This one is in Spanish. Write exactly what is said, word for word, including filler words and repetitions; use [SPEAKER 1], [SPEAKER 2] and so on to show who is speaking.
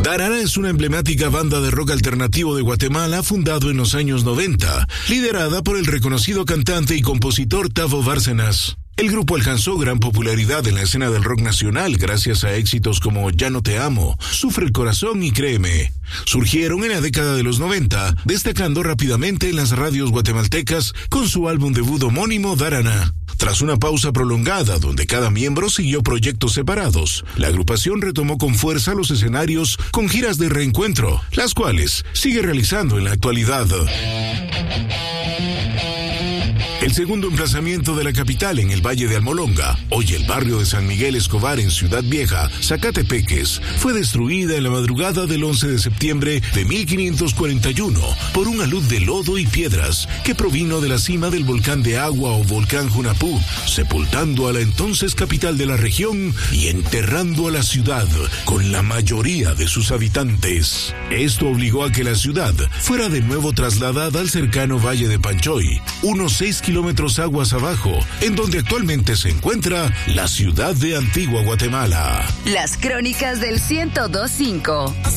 [SPEAKER 1] Darana es una emblemática banda de rock alternativo de Guatemala fundado en los años noventa, liderada por el reconocido cantante y compositor Tavo Bárcenas. El grupo alcanzó gran popularidad en la escena del rock nacional gracias a éxitos como Ya no te amo, Sufre el corazón y Créeme. Surgieron en la década de los noventa, destacando rápidamente en las radios guatemaltecas con su álbum debut homónimo Darana. Tras una pausa prolongada donde cada miembro siguió proyectos separados, la agrupación retomó con fuerza los escenarios con giras de reencuentro, las cuales sigue realizando en la actualidad. El segundo emplazamiento de la capital en el Valle de Almolonga, hoy el barrio de San Miguel Escobar en Ciudad Vieja, Zacatepeques, fue destruida en la madrugada del once de septiembre de mil quinientos cuarenta y uno por un alud de lodo y piedras que provino de la cima del volcán de agua o volcán Junapú, sepultando a la entonces capital de la región y enterrando a la ciudad con la mayoría de sus habitantes. Esto obligó a que la ciudad fuera de nuevo trasladada al cercano Valle de Panchoy, unos seis kilómetros aguas abajo, en donde actualmente se encuentra la ciudad de Antigua Guatemala.
[SPEAKER 2] Las crónicas del ciento dos punto cinco.